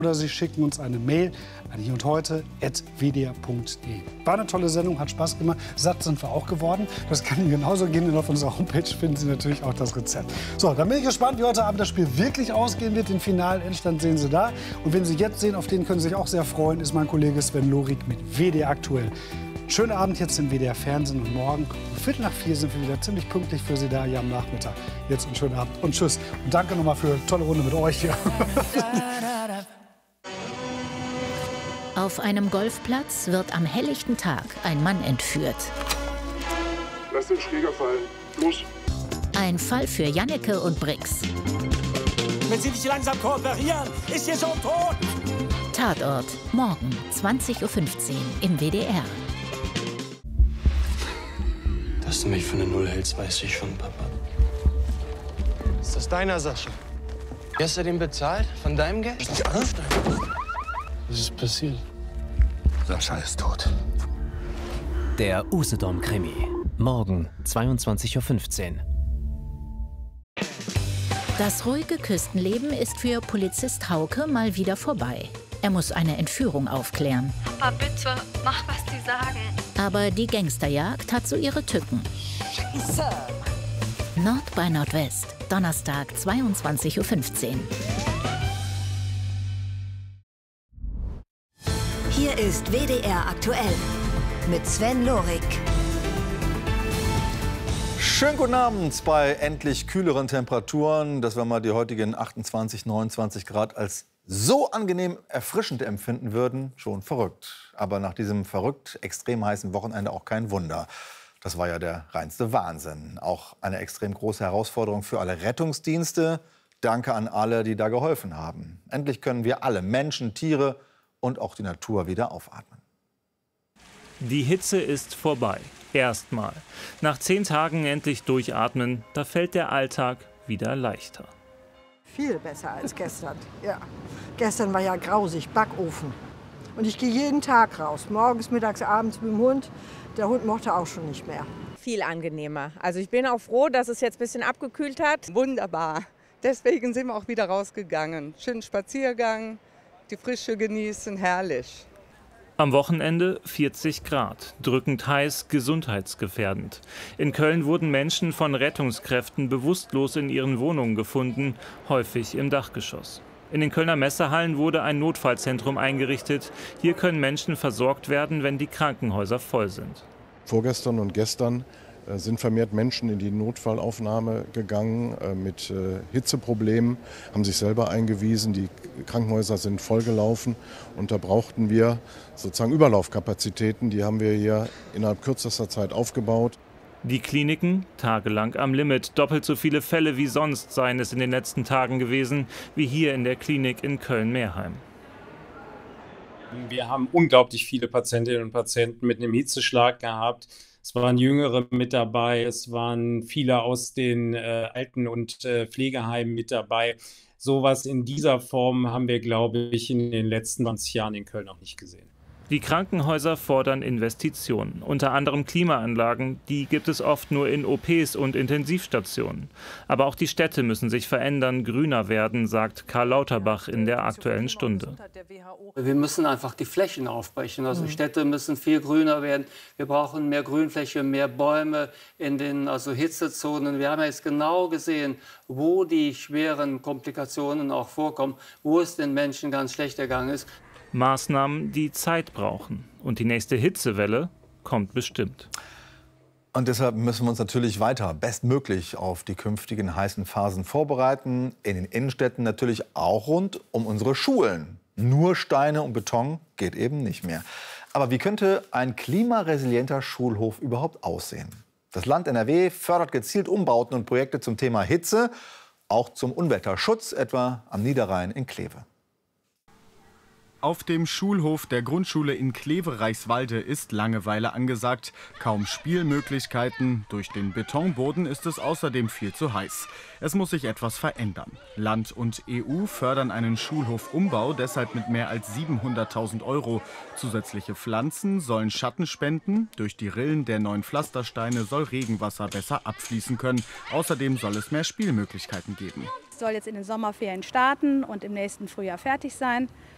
oder Sie schicken uns eine Mail an hierundheute@wdr.de. War eine tolle Sendung, hat Spaß gemacht. Satt sind wir auch geworden. Das kann Ihnen genauso gehen. Und auf unserer Homepage finden Sie natürlich auch das Rezept. So, dann bin ich gespannt, wie heute Abend das Spiel wirklich ausgehen wird. Den finalen Endstand sehen Sie da. Und wenn Sie jetzt sehen, auf den können Sie sich auch sehr freuen, ist mein Kollege Sven Lorig mit WDR aktuell. Schönen Abend jetzt im WDR Fernsehen und morgen um 3:45 sind wir wieder ziemlich pünktlich für Sie da hier am Nachmittag. Jetzt einen schönen Abend und tschüss. Und danke nochmal für eine tolle Runde mit euch hier. Auf einem Golfplatz wird am helllichten Tag ein Mann entführt. Lass den Schläger fallen. Los. Ein Fall für Janneke und Brix. Wenn Sie nicht langsam kooperieren, ist Ihr Sohn tot. Tatort, morgen 20:15 Uhr im WDR. Dass du mich für eine Null hältst, weiß ich schon, Papa. Ist das deiner, Sascha? Hast du den bezahlt? Von deinem Geld? Ja. Was ist passiert? Sascha ist tot. Der Usedom-Krimi. Morgen 22:15 Uhr. Das ruhige Küstenleben ist für Polizist Hauke mal wieder vorbei. Er muss eine Entführung aufklären. Papa, bitte, mach, was die sagen. Aber die Gangsterjagd hat so ihre Tücken. Scheiße! Nord bei Nordwest, Donnerstag 22:15 Uhr. Hier ist WDR aktuell mit Sven Lorig. Schönen guten Abend bei endlich kühleren Temperaturen, dass wir mal die heutigen 28, 29 Grad als so angenehm erfrischend empfinden würden, schon verrückt. Aber nach diesem verrückt extrem heißen Wochenende auch kein Wunder. Das war ja der reinste Wahnsinn. Auch eine extrem große Herausforderung für alle Rettungsdienste. Danke an alle, die da geholfen haben. Endlich können wir alle, Menschen, Tiere und auch die Natur, wieder aufatmen. Die Hitze ist vorbei. Erstmal. Nach 10 Tagen endlich durchatmen, da fällt der Alltag wieder leichter. Viel besser als gestern, ja. Gestern war ja grausig, Backofen. Und ich gehe jeden Tag raus, morgens, mittags, abends mit dem Hund. Der Hund mochte auch schon nicht mehr. Viel angenehmer. Also ich bin auch froh, dass es jetzt ein bisschen abgekühlt hat. Wunderbar. Deswegen sind wir auch wieder rausgegangen. Schönen Spaziergang, die Frische genießen, herrlich. Am Wochenende 40 Grad, drückend heiß, gesundheitsgefährdend. In Köln wurden Menschen von Rettungskräften bewusstlos in ihren Wohnungen gefunden, häufig im Dachgeschoss. In den Kölner Messehallen wurde ein Notfallzentrum eingerichtet. Hier können Menschen versorgt werden, wenn die Krankenhäuser voll sind. Vorgestern und gestern sind vermehrt Menschen in die Notfallaufnahme gegangen mit Hitzeproblemen, haben sich selber eingewiesen. Die Krankenhäuser sind vollgelaufen und da brauchten wir sozusagen Überlaufkapazitäten. Die haben wir hier innerhalb kürzester Zeit aufgebaut. Die Kliniken tagelang am Limit. Doppelt so viele Fälle wie sonst seien es in den letzten Tagen gewesen, wie hier in der Klinik in Köln-Meerheim. Wir haben unglaublich viele Patientinnen und Patienten mit einem Hitzeschlag gehabt. Es waren Jüngere mit dabei, es waren viele aus den Alten- und Pflegeheimen mit dabei. Sowas in dieser Form haben wir, glaube ich, in den letzten 20 Jahren in Köln noch nicht gesehen. Die Krankenhäuser fordern Investitionen, unter anderem Klimaanlagen. Die gibt es oft nur in OPs und Intensivstationen. Aber auch die Städte müssen sich verändern, grüner werden, sagt Karl Lauterbach in der Aktuellen Stunde. Wir müssen einfach die Flächen aufbrechen. Also Städte müssen viel grüner werden. Wir brauchen mehr Grünfläche, mehr Bäume in den Hitzezonen. Wir haben jetzt genau gesehen, wo die schweren Komplikationen auch vorkommen, wo es den Menschen ganz schlecht ergangen ist. Maßnahmen, die Zeit brauchen. Und die nächste Hitzewelle kommt bestimmt. Und deshalb müssen wir uns natürlich weiter bestmöglich auf die künftigen heißen Phasen vorbereiten. In den Innenstädten natürlich auch rund um unsere Schulen. Nur Steine und Beton geht eben nicht mehr. Aber wie könnte ein klimaresilienter Schulhof überhaupt aussehen? Das Land NRW fördert gezielt Umbauten und Projekte zum Thema Hitze, auch zum Unwetterschutz, etwa am Niederrhein in Kleve. Auf dem Schulhof der Grundschule in Kleve-Reichswalde ist Langeweile angesagt. Kaum Spielmöglichkeiten. Durch den Betonboden ist es außerdem viel zu heiß. Es muss sich etwas verändern. Land und EU fördern einen Schulhofumbau, deshalb mit mehr als 700.000 €. Zusätzliche Pflanzen sollen Schatten spenden. Durch die Rillen der neuen Pflastersteine soll Regenwasser besser abfließen können. Außerdem soll es mehr Spielmöglichkeiten geben. Es soll jetzt in den Sommerferien starten und im nächsten Frühjahr fertig sein.